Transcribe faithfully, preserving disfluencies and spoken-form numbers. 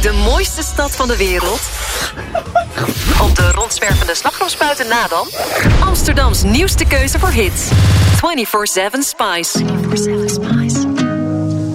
De mooiste stad van de wereld? Op de rondzwervende slagroomspuiten na dan? Amsterdams nieuwste keuze voor hits. vierentwintig zeven Spice.